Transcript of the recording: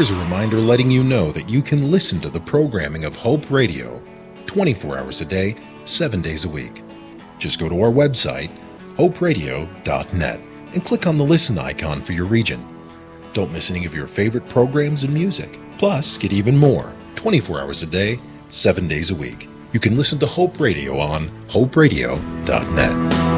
Here's a reminder letting you know that you can listen to the programming of Hope Radio 24 hours a day, 7 days a week. Just go to our website, hoperadio.net, and click on the listen icon for your region. Don't miss any of your favorite programs and music. Plus, get even more 24 hours a day, 7 days a week. You can listen to Hope Radio on hoperadio.net.